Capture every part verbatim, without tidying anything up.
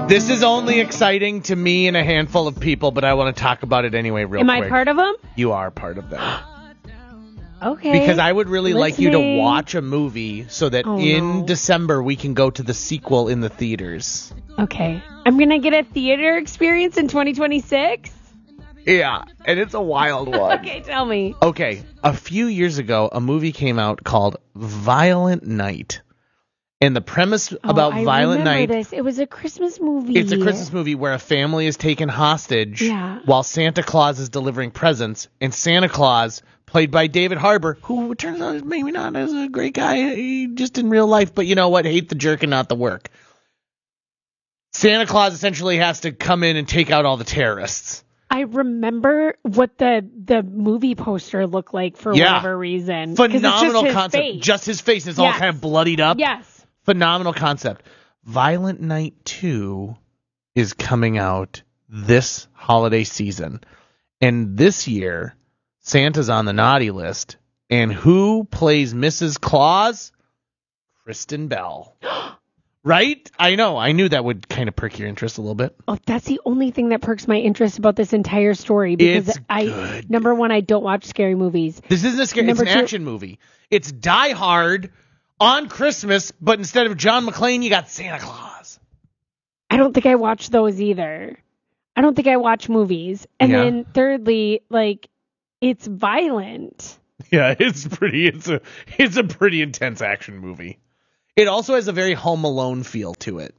This is only exciting to me and a handful of people, but I want to talk about it anyway real Am quick. I part of them? You are part of them. Okay. Because I would really like you to Listening. watch a movie so that Oh, in no. December we can go to the sequel in the theaters. Okay. I'm going to get a theater experience in twenty twenty-six? Yeah, and it's a wild one. Okay, tell me. Okay, a few years ago, a movie came out called Violent Night. And the premise Oh, about I Violent remember Night... this. It was a Christmas movie. It's a Christmas movie where a family is taken hostage Yeah. while Santa Claus is delivering presents. And Santa Claus, played by David Harbour, who it turns out is maybe not as a great guy he just in real life, but you know what? Hate the jerk and not the work. Santa Claus essentially has to come in and take out all the terrorists. I remember what the the movie poster looked like for Yeah. whatever reason. 'Cause it's Phenomenal just his concept. face. Just his face is all Yes. kind of bloodied up. Yes. Phenomenal concept. Violent Night two is coming out this holiday season. And this year, Santa's on the naughty list. And who plays Missus Claus? Kristen Bell. Right? I know. I knew that would kind of perk your interest a little bit. Oh, that's the only thing that perks my interest about this entire story because It's I good. number one, I don't watch scary movies. This isn't a scary. It's Number an two- action movie. It's Die Hard on Christmas, but instead of John McClane, you got Santa Claus. I don't think I watch those either. I don't think I watch movies. And Yeah. then thirdly, like it's violent. Yeah, it's pretty. It's a it's a pretty intense action movie. It also has a very Home Alone feel to it.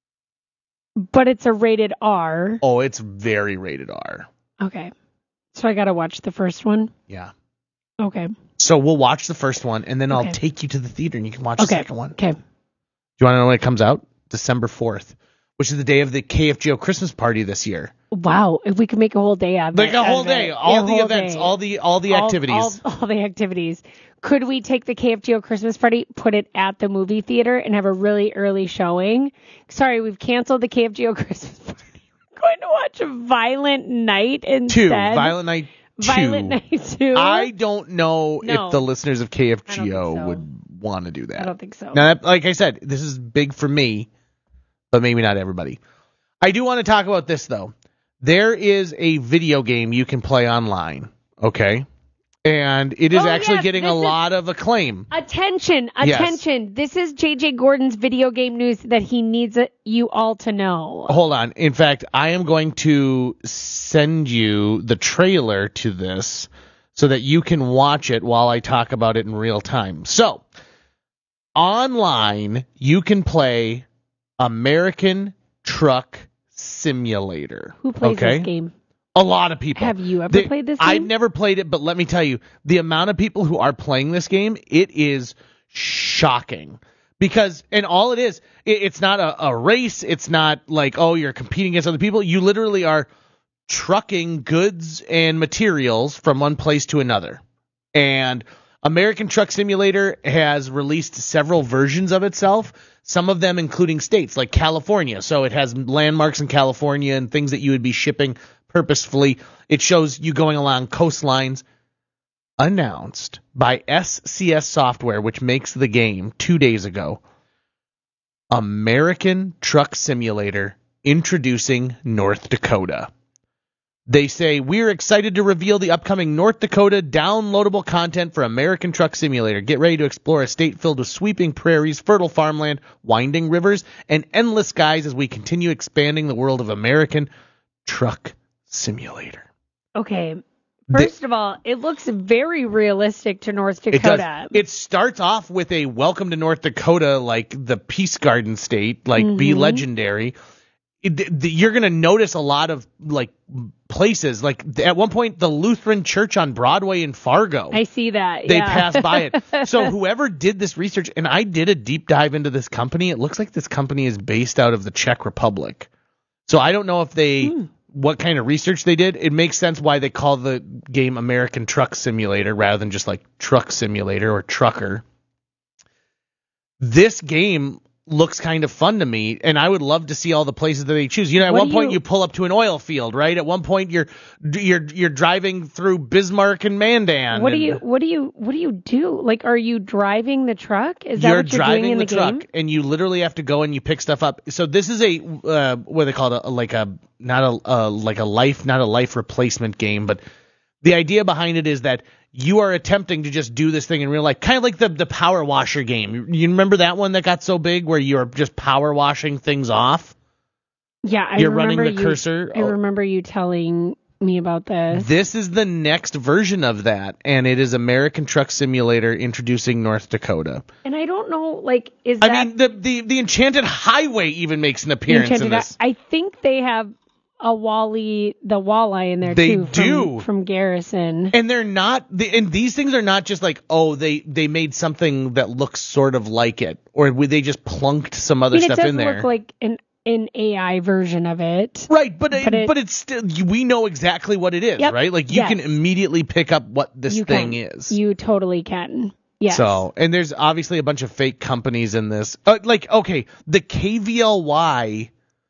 But it's a rated R. Oh, it's very rated R. Okay. So I got to watch the first one. Yeah. Okay. So we'll watch the first one, and then I'll Okay. take you to the theater, and you can watch the Okay. second one. Okay. Do you want to know when it comes out? December fourth, which is the day of the K F G O Christmas party this year. Wow. If we could make a whole day out of Like it. a whole out of day, it. all Yeah, the whole events, day. all the all the All- activities. All, all the activities. Could we take the K F G O Christmas party, put it at the movie theater, and have a really early showing? Sorry, we've canceled the K F G O Christmas party. We're going to watch a Violent Night instead. Two, Violent Night two. Violent Night two. I don't know No. if the listeners of K F G O I don't think so. would want to do that. I don't think so. Now, that, like I said, this is big for me, but maybe not everybody. I do want to talk about this, though. There is a video game you can play online, okay? And it is Oh, actually yes, getting a this is- lot of acclaim. Attention, Yes. attention. This is J J Gordon's video game news that he needs it, you all to know. Hold on. In fact, I am going to send you the trailer to this so that you can watch it while I talk about it in real time. So, online, you can play American Truck Simulator. Who plays okay? this game? A lot of people. Have you ever They- played this I've game? never played it, but let me tell you, the amount of people who are playing this game, it is shocking. Because, and all it is, it, it's not a, a race. It's not like, oh, you're competing against other people. You literally are trucking goods and materials from one place to another. And American Truck Simulator has released several versions of itself, some of them including states like California. So it has landmarks in California and things that you would be shipping purposefully. It shows you going along coastlines. Announced by S C S Software, which makes the game, two days ago. American Truck Simulator introducing North Dakota. They say, we're excited to reveal the upcoming North Dakota downloadable content for American Truck Simulator. Get ready to explore a state filled with sweeping prairies, fertile farmland, winding rivers, and endless skies as we continue expanding the world of American Truck Simulator. Okay. The- First of all, it looks very realistic to North It Dakota. does. It starts off with a welcome to North Dakota, like the Peace Garden state, like be Mhm. legendary. It, the, the- you're going to notice a lot of like places. Like at one point, the Lutheran Church on Broadway in Fargo. I see that. They yeah. pass by it. So whoever did this research, and I did a deep dive into this company, it looks like this company is based out of the Czech Republic. So I don't know if they, Hmm. what kind of research they did. It makes sense why they call the game American Truck Simulator rather than just like Truck Simulator or Trucker. This game looks kind of fun to me, and I would love to see all the places that they choose. You know, at What one do point you- you pull up to an oil field, right? At one point you're you're you're driving through Bismarck and Mandan. What do and you what do you what do you do? Like, are you driving the truck? Is that You're what you're driving doing in the, the, truck, game? and you literally have to go and you pick stuff up. So this is a uh, what do they call it? A, like a not a uh, like a life not a life replacement game, but the idea behind it is that you are attempting to just do this thing in real life, kind of like the the power washer game. You, you remember that one that got so big where you're just power washing things off? Yeah, I You're remember running the you, cursor. I Oh. remember you telling me about this. This is the next version of that, and it is American Truck Simulator introducing North Dakota. And I don't know, like, is I that mean, the, the the Enchanted Highway even makes an appearance in Enchanted? this. I think they have a Wally, the walleye in there They too. From, do. from Garrison. And they're not, the, and these things are not just like, oh, they, they made something that looks sort of like it, or they just plunked some I other mean, it stuff does in there. look like an an A I version of it. Right, but But it, it- but it's still, we know exactly what it is, Yep. right? Like you Yes. can immediately pick up what this You thing can. is. You totally can. Yes. So, and there's obviously a bunch of fake companies in this. Uh, like, okay, the K V L Y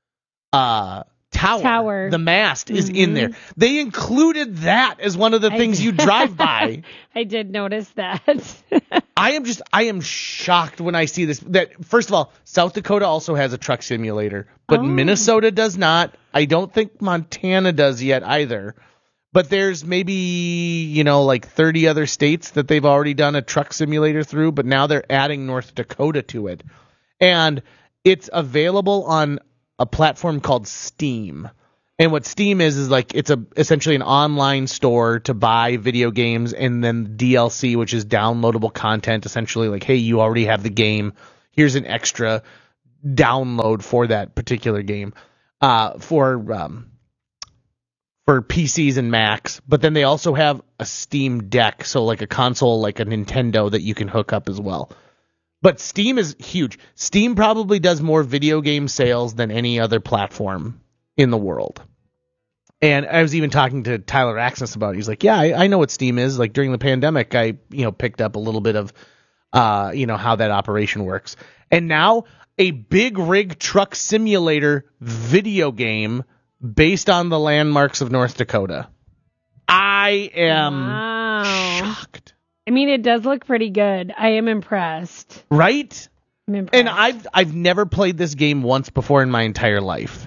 uh, tower, Tower. the mast is in Mhm. there. They included that as one of the I things did. you drive by. I did notice that. I am just, I am shocked when I see this. That first of all, South Dakota also has a truck simulator, but Oh. Minnesota does not. I don't think Montana does yet either. But there's maybe, you know, like thirty other states that they've already done a truck simulator through, but now they're adding North Dakota to it. And it's available on a platform called Steam. And what Steam is is like it's a essentially an online store to buy video games, and then D L C, which is downloadable content, essentially like, hey, you already have the game. Here's an extra download for that particular game. Uh, for um, for P Cs and Macs, but then they also have a Steam Deck, so like a console like a Nintendo that you can hook up as well. But Steam is huge. Steam probably does more video game sales than any other platform in the world. And I was even talking to Tyler Axness about it. He's like, yeah, I, I know what Steam is. Like during the pandemic, I, you know, picked up a little bit of, uh, you know, how that operation works. And now a big rig truck simulator video game based on the landmarks of North Dakota. I am Wow. shocked. I mean, it does look pretty good. I am impressed. Right? I'm impressed. And I've I've never played this game once before in my entire life.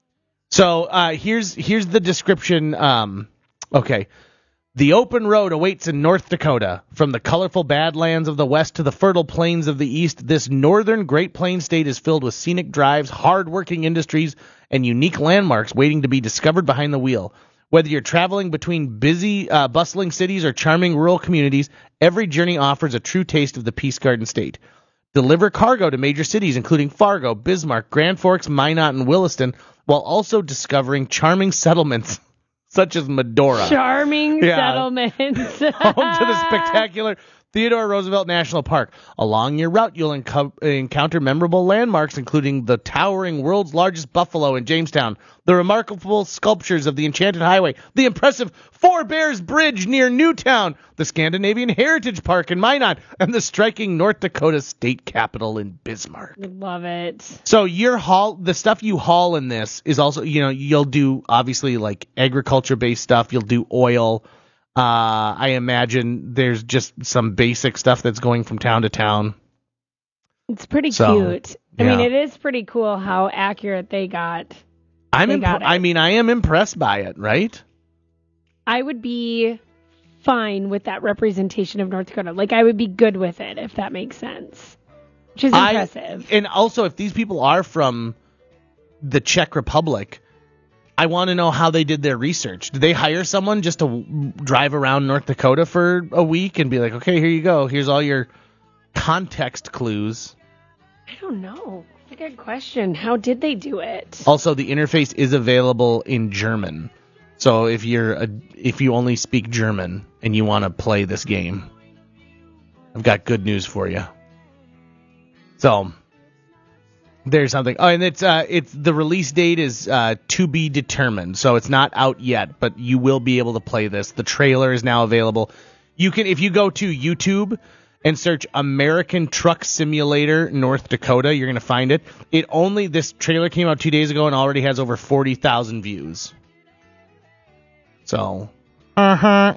So uh, here's here's the description. Um, okay. The open road awaits in North Dakota. From the colorful Badlands of the west to the fertile plains of the east, this northern Great Plains state is filled with scenic drives, hard-working industries, and unique landmarks waiting to be discovered behind the wheel. Whether you're traveling between busy, uh, bustling cities or charming rural communities, every journey offers a true taste of the Peace Garden State. Deliver cargo to major cities including Fargo, Bismarck, Grand Forks, Minot, and Williston, while also discovering charming settlements such as Medora. Charming Yeah. settlements. Home to the spectacular Theodore Roosevelt National Park. Along your route, you'll enco- encounter memorable landmarks, including the towering world's largest buffalo in Jamestown, the remarkable sculptures of the Enchanted Highway, the impressive Four Bears Bridge near Newtown, the Scandinavian Heritage Park in Minot, and the striking North Dakota state capital in Bismarck. Love it. So your haul, the stuff you haul in this is also, you know, you'll do obviously like agriculture-based stuff. You'll do oil. Uh, I imagine there's just some basic stuff that's going from town to town. It's pretty So, cute. I mean, yeah. it is pretty cool how accurate they got. I'm, They imp- got it. I mean, I am impressed by it, right? I would be fine with that representation of North Dakota. Like, I would be good with it, if that makes sense. Which is I- impressive. And also, if these people are from the Czech Republic, I want to know how they did their research. Did they hire someone just to w- drive around North Dakota for a week and be like, okay, here you go. Here's all your context clues. I don't know. That's a good question. How did they do it? Also, the interface is available in German. So if you're a, if you only speak German and you want to play this game, I've got good news for you. So there's something. Oh, and it's uh, it's the release date is uh, to be determined. So it's not out yet, but you will be able to play this. The trailer is now available. You can if you go to YouTube and search American Truck Simulator North Dakota. You're going to find it. It only, this trailer came out two days ago and already has over forty thousand views. So, uh-huh.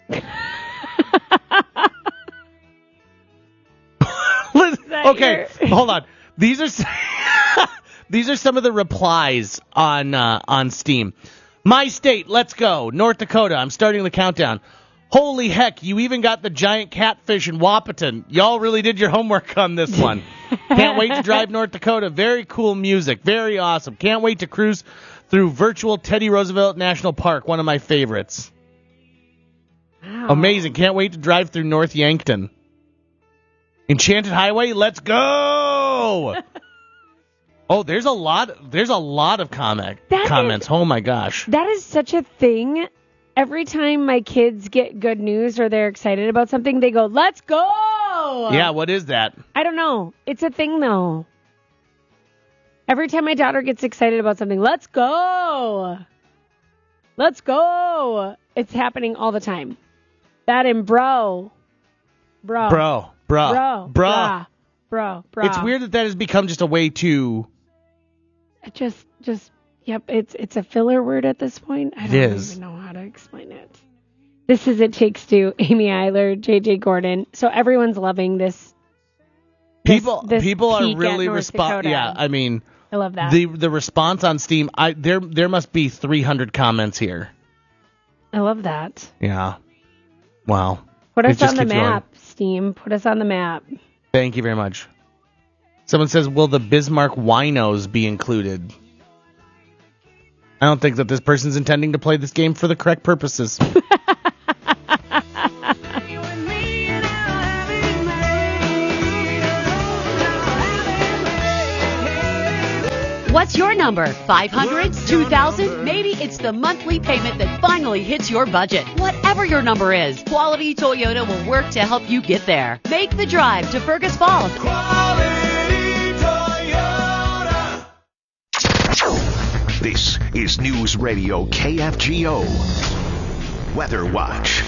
Okay, your... hold on. These are these are some of the replies on uh, on Steam. My state, let's go. North Dakota, I'm starting the countdown. Holy heck, you even got the giant catfish in Wahpeton. Y'all really did your homework on this one. Can't wait to drive North Dakota. Very cool music. Very awesome. Can't wait to cruise through virtual Teddy Roosevelt National Park, one of my favorites. Wow. Amazing. Can't wait to drive through North Yankton. Enchanted Highway, let's go! Oh, there's a lot there's a lot of comment, comments. Is, oh my gosh. That is such a thing. Every time my kids get good news or they're excited about something, they go, let's go! Yeah, what is that? I don't know. It's a thing, though. Every time my daughter gets excited about something, let's go! Let's go! It's happening all the time. That and bro. Bro. Bro. Bro. Bro. Bro. Bro. Bro. It's weird that that has become just a way to... Just, just... Yep, it's it's a filler word at this point. I it don't is. even know how to explain it. This is It Takes Two, Amy Eiler, J J Gordon. So everyone's loving this. People this, this people are really responding. Yeah, I mean, I love that. The the response on Steam, I there there must be three hundred comments here. I love that. Yeah. Wow. Put us on the map, going. Steam. Put us on the map. Thank you very much. Someone says, will the Bismarck winos be included? I don't think that this person's intending to play this game for the correct purposes. What's your number? five hundred? two thousand? Maybe it's the monthly payment that finally hits your budget. Whatever your number is, Quality Toyota will work to help you get there. Make the drive to Fergus Falls. Quality Toyota. This is News Radio K F G O Weather Watch.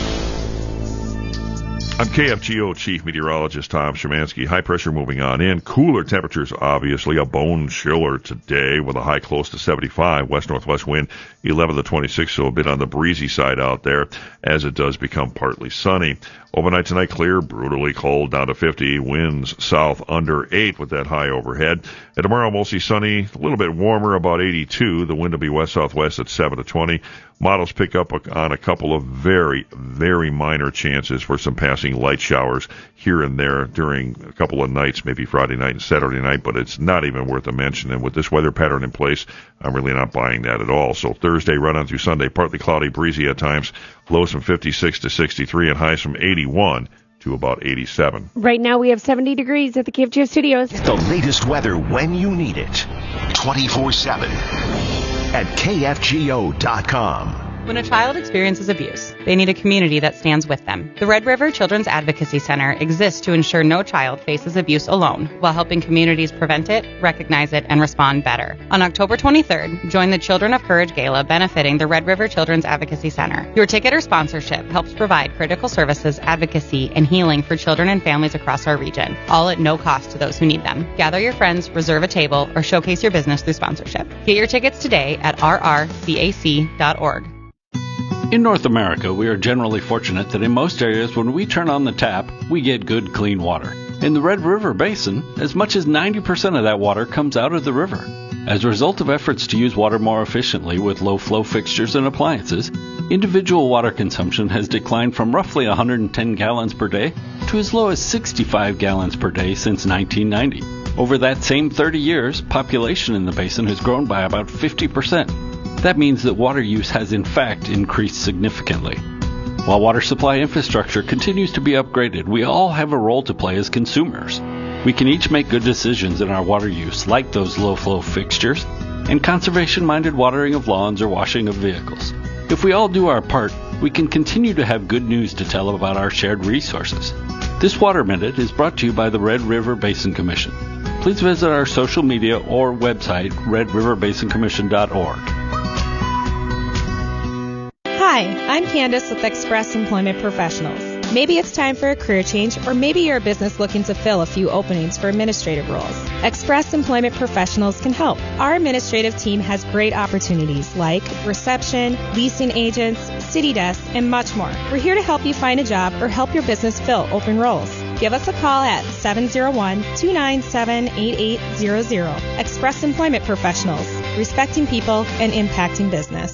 I'm K F G O Chief Meteorologist Tom Szymanski. High pressure moving on in. Cooler temperatures, obviously. A bone chiller today with a high close to seventy-five. West-northwest wind eleven to twenty-six, so a bit on the breezy side out there as it does become partly sunny. Overnight tonight, clear, brutally cold, down to fifty. Winds south under eight with that high overhead. And tomorrow, mostly sunny, a little bit warmer, about eighty-two. The wind will be west-southwest at seven to twenty. Models pick up on a couple of very, very minor chances for some passing light showers here and there during a couple of nights, maybe Friday night and Saturday night, but it's not even worth a mention. And with this weather pattern in place, I'm really not buying that at all. So Thursday, right on through Sunday, partly cloudy, breezy at times, lows from fifty-six to sixty-three and highs from eighty-one to about eighty-seven. Right now we have seventy degrees at the K F G O studios. The latest weather when you need it, twenty-four seven at K F G O dot com. When a child experiences abuse, they need a community that stands with them. The Red River Children's Advocacy Center exists to ensure no child faces abuse alone, while helping communities prevent it, recognize it, and respond better. On October twenty-third, join the Children of Courage Gala benefiting the Red River Children's Advocacy Center. Your ticket or sponsorship helps provide critical services, advocacy, and healing for children and families across our region, all at no cost to those who need them. Gather your friends, reserve a table, or showcase your business through sponsorship. Get your tickets today at r r c a c dot org. In North America, we are generally fortunate that in most areas when we turn on the tap, we get good, clean water. In the Red River Basin, as much as ninety percent of that water comes out of the river. As a result of efforts to use water more efficiently with low-flow fixtures and appliances, individual water consumption has declined from roughly one hundred ten gallons per day to as low as sixty-five gallons per day since nineteen ninety. Over that same thirty years, population in the basin has grown by about fifty percent. That means that water use has in fact increased significantly. While water supply infrastructure continues to be upgraded, we all have a role to play as consumers. We can each make good decisions in our water use, like those low-flow fixtures and conservation-minded watering of lawns or washing of vehicles. If we all do our part, we can continue to have good news to tell about our shared resources. This Water Minute is brought to you by the Red River Basin Commission. Please visit our social media or website, red river basin commission dot org. Hi, I'm Candace with Express Employment Professionals. Maybe it's time for a career change, or maybe you're a business looking to fill a few openings for administrative roles. Express Employment Professionals can help. Our administrative team has great opportunities like reception, leasing agents, city desk, and much more. We're here to help you find a job or help your business fill open roles. Give us a call at seven oh one, two nine seven, eight eight zero zero. Express Employment Professionals, respecting people and impacting business.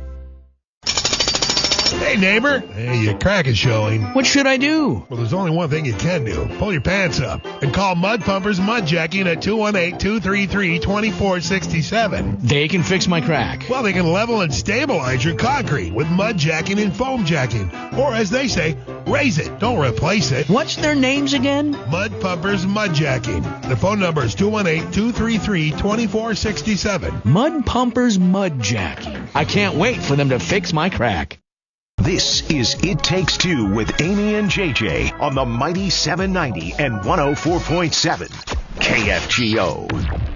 Hey, neighbor. Hey, your crack is showing. What should I do? Well, there's only one thing you can do. Pull your pants up and call Mud Pumpers Mud Jacking at two one eight, two three three, two four six seven. They can fix my crack. Well, they can level and stabilize your concrete with mud jacking and foam jacking. Or, as they say, raise it. Don't replace it. What's their names again? Mud Pumpers Mud Jacking. Their phone number is two one eight, two three three, two four six seven. Mud Pumpers Mud Jacking. I can't wait for them to fix my crack. This is It Takes Two with Amy and J J on the Mighty seven ninety and one oh four point seven K F G O.